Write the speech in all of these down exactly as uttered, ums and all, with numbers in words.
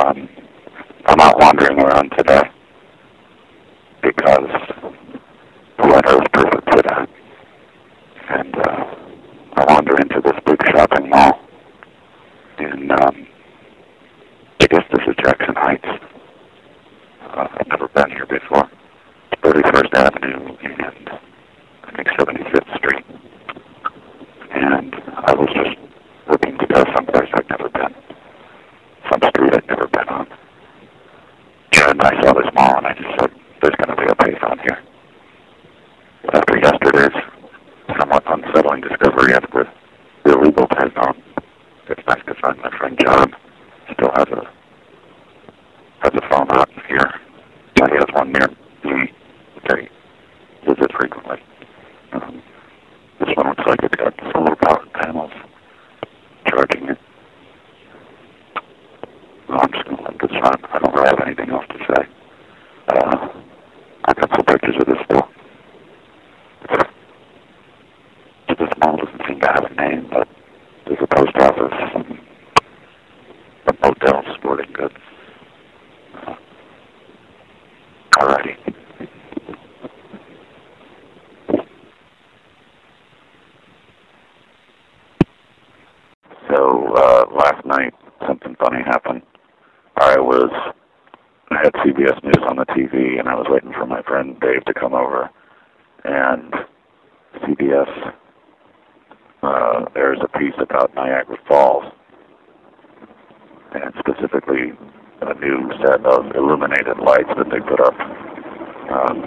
um, I'm out wandering around today because the weather is perfect for that. And uh, I wander into this big shopping mall in, um, I guess this is Jackson Heights. Uh, I've never been here before. thirty-first Avenue and I think seventy-fifth Street. And I was just looking to go someplace I'd never been. Some street I'd never been on. And I saw this mall and I just said, there's going to be a payphone here. After yesterday's somewhat unsettling discovery of the illegal payphone, it's nice to find my friend John still has a has a phone out here. Yeah, he has one near me that he visits frequently. Um, this one looks like it's got solar powered panels charging it. Well, I'm just going to let this run. I don't really have anything else to say. Uh, I got some pictures of this still. This mall doesn't seem to have a name, but there's a post office, some, a motel, sporting goods. Uh, alrighty. So, uh, last night, something funny happened. I was, I had C B S News on the T V, and I was waiting for my friend Dave to come over, and C B S, uh, there's a piece about Niagara Falls, and specifically a new set of illuminated lights that they put up um,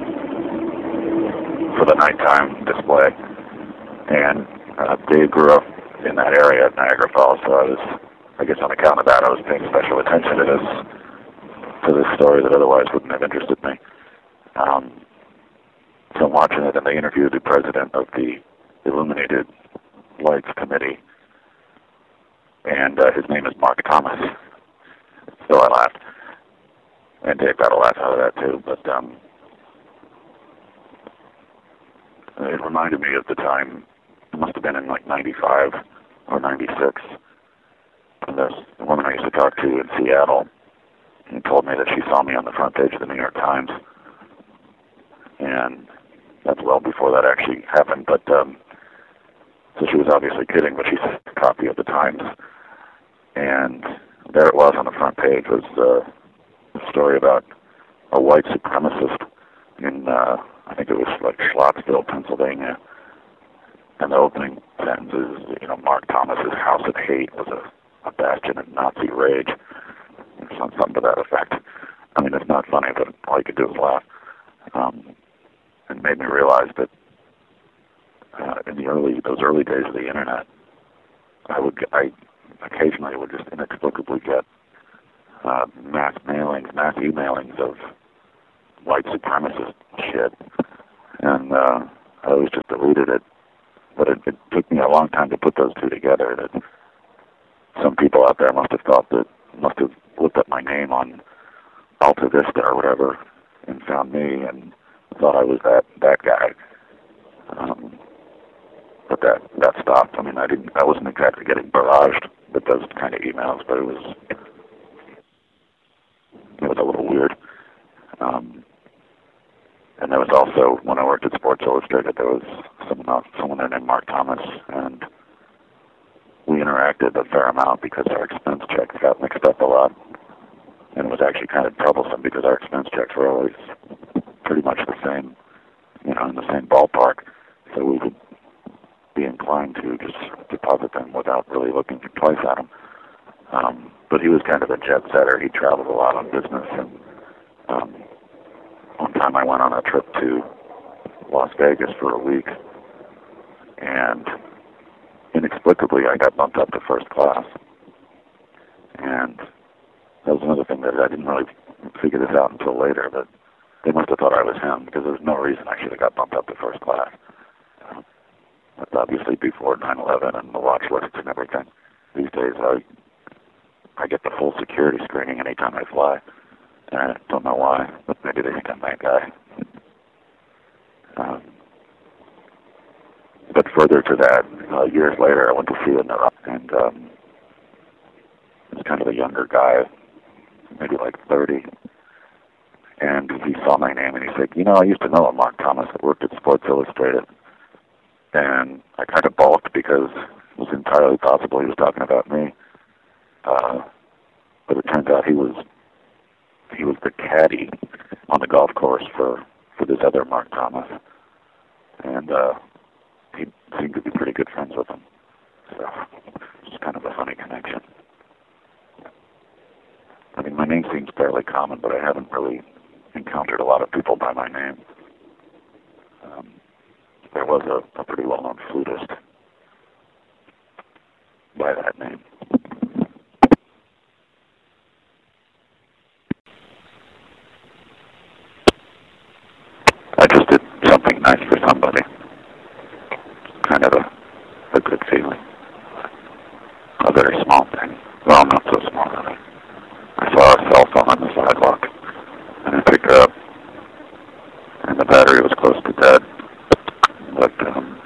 for the nighttime display. And uh, Dave grew up in that area at Niagara Falls, so I was, I guess on account of that, I was paying special attention to this, to this story that otherwise wouldn't have interested me. Um, so I'm watching it, and they interviewed the president of the Illuminated Lights Committee, and uh, his name is Mark Thomas. So I laughed, and Dave got a laugh out of that too, but um, it reminded me of the time, it must have been in like ninety-five or ninety-six, and there's a woman I used to talk to in Seattle, and told me that she saw me on the front page of the New York Times, and that's well before that actually happened, but um, so she was obviously kidding, but she sent a copy of the Times, and there it was on the front page, was uh, a story about a white supremacist in, uh, I think it was like Schlottsville, Pennsylvania, and the opening sentence is, you know, Mark Thomas's house of hate was a, a bastion of Nazi rage, or something to that effect. I mean, it's not funny, but all you could do is laugh. Um, and it made me realize that uh, in the early, those early days of the internet, I would, I occasionally would just inexplicably get uh, mass mailings, mass emailings of white supremacist shit, and uh, I always just deleted it. But it, it took me a long time to put those two together. That some people out there must have thought that, must have looked up my name on Alta Vista or whatever, and found me and thought I was that that guy. Um, but that that stopped. I mean, I didn't. I wasn't exactly getting barraged with those kind of emails, but it was it was a little weird. Um, and there was also, when I worked at Sports Illustrated, there was someone else, someone there named Mark Thomas, and we interacted a fair amount because our expense checks got mixed up a lot. And it was actually kind of troublesome because our expense checks were always pretty much the same, you know, in the same ballpark. So we would be inclined to just deposit them without really looking twice at them. Um, but he was kind of a jet setter. He traveled a lot on business. And um, one time I went on a trip to Las Vegas for a week, and inexplicably I got bumped up to first class. And that was another thing that I didn't really figure this out until later, but they must have thought I was him, because there was no reason I should have got bumped up to first class. Uh, that's obviously before nine eleven and the watch lists and everything. These days I I get the full security screening anytime I fly. And I don't know why, but maybe they think I'm that guy. Um, but further to that, uh, years later I went to see him, and um, he was kind of a younger guy, maybe like thirty. And he saw my name and he said, you know, I used to know a Mark Thomas that worked at Sports Illustrated. And I kind of balked because it was entirely possible he was talking about me. Uh, but it turns out he was he was the caddy on the golf course for, for this other Mark Thomas. And uh, he seemed to be pretty good friends with him. So it's kind of a funny connection. I mean, my name seems fairly common, but I haven't really encountered a lot of people by my name. Um, there was a, a pretty well-known flutist by that name. I just did something nice for somebody. Kind of a, a good feeling. A very small thing. Well, not so small, really. I saw a cell phone on the sidewalk, and I picked her up, and the battery was close to dead. But um,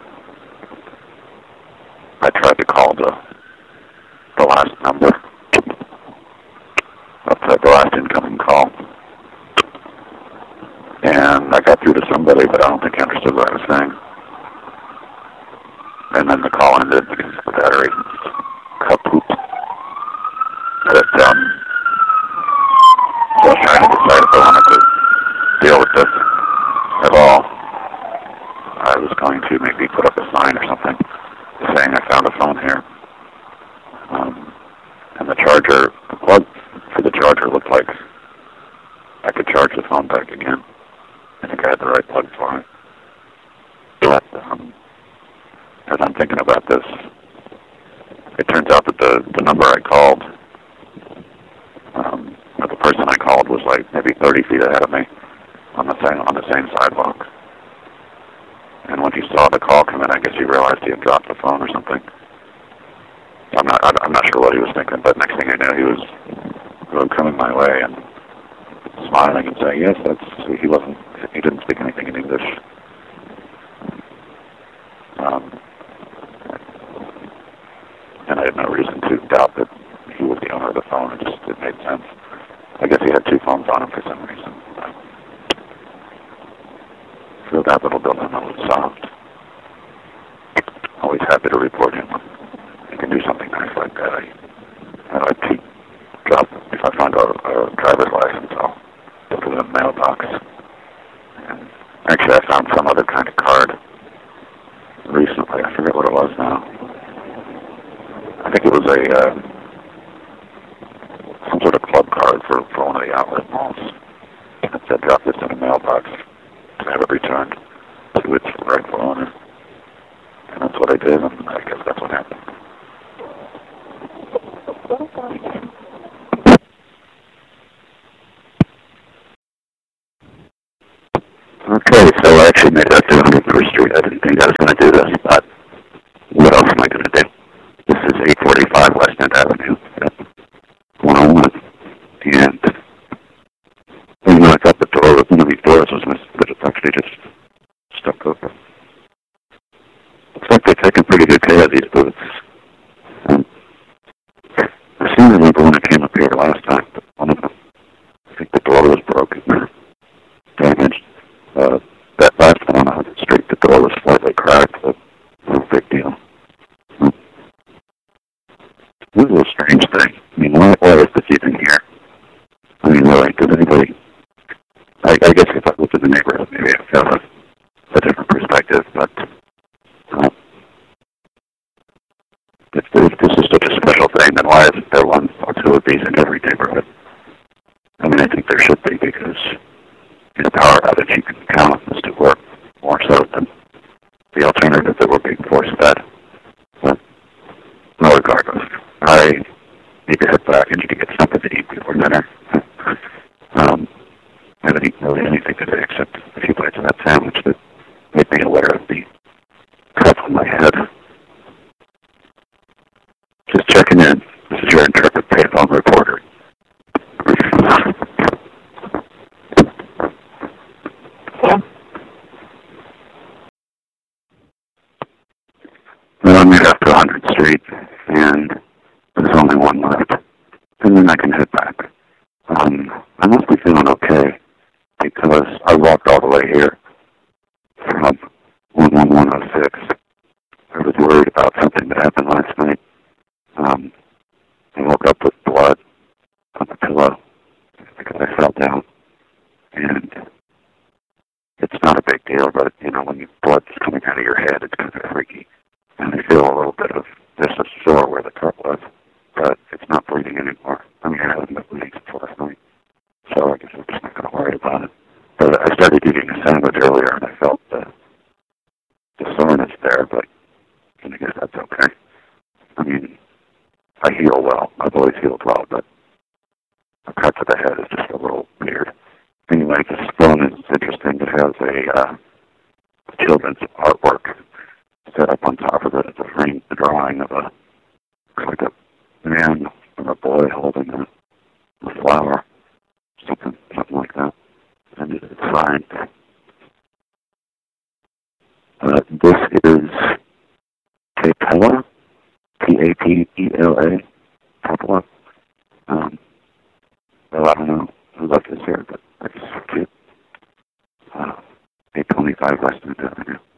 I tried to call the the last number, the, the last incoming call, and I got through to somebody, but I don't think I understood what I was saying. And then the call ended because the battery kaput. But um, so I was trying to decide if I wanted to deal with this at all. I was going to maybe put up a sign or something saying I found a phone here. Um, and the charger, the plug for the charger looked like I could charge the phone back again. I think I had the right plug for it. But um, as I'm thinking about this, it turns out that the, the number I called, um, or the person I called was like maybe thirty feet ahead of me on the same on the same sidewalk. And when he saw the call come in, I guess he realized he had dropped the phone or something. I'm not I'm not sure what he was thinking, but next thing I knew, he was, he was coming my way and smiling and saying, yes, that's, he wasn't, he didn't speak anything in English. Um, and I had no reason to doubt that he was the owner of the phone. It just, it made sense. I guess he had two phones on him for some reason. So that little dilemma was solved. Always happy to report him. I can do something nice like that. I, I like to drop, if I find a, a driver's license, I'll put it in a mailbox. And actually, I found some other kind of card recently. I forget what it was now. I think it was a uh, some sort of club card for, for one of the outlet malls. It said, drop this in a mailbox to have it returned to its rightful owner. And that's what I did, and I guess that's what happened. Okay, so I actually made it up to one hundred first Street. I didn't think I was going to do this, but what else am I going to do? This is eight forty-five West End Avenue, one oh one. And, you know, I thought the door, one of these doors was missing, but it's actually just stuck open. Looks like they're taking pretty good care of these booths. Um, I seem to remember when I came up here last time, but one of them, I think the door was broken or damaged. Uh, that last one on one hundred Street, the door was slightly cracked, but no big deal. Hmm. This is a strange thing. I mean, why, why is this even here? I mean, really, does anybody... I, I guess if I looked at the neighborhood, maybe I'd have a, a different perspective, but... Uh, if, if this is such a special thing, then why isn't there one or two of these in every neighborhood? I mean, I think there should be, because in a power outage, you can count on this to work more so than the alternative that we're being force-fed. But, no, regardless, I need to head back. I need to get something to eat before dinner. um, I haven't eaten really anything today except a few bites of that sandwich that made me aware of the cut on my head. Just checking in. This is your intrepid payphone reporter, I must be feeling okay because I walked all the way here from one one one oh six. I was worried about something that happened last night. Um, I woke up with blood on the pillow because I fell down. And it's not a big deal, but, you know, when your blood's coming out of your head, it's kind of freaky. And I feel a little bit of, there's a sore where the cut was, but it's not bleeding anymore. I mean, I haven't been bleeding since last night, so I guess I'm just not going to worry about it. But I started eating a sandwich earlier, and I felt the, the soreness there, but I guess that's okay. I mean, I heal well. I've always healed well, but a cut to the head is just a little weird. Anyway, this phone is interesting. It has a uh, children's artwork set up on top of it. It's a framed drawing of a, like a man or a boy holding a, a flower, something, something like that. And it's signed. Uh, this is Tapela, P A P E L A, Tapela. Um, well, I don't know who left this here, but it's so cute. Uh, eight twenty-five Western Avenue.